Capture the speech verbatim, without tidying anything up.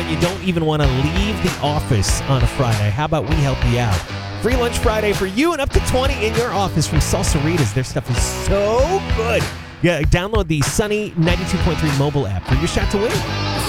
when you don't even want to leave the office on a Friday. How about we help you out? Free Lunch Friday for you and up to twenty in your office from Salsaritas. Their stuff is so good. Yeah, download the Sunny ninety-two point three mobile app for your shot to win.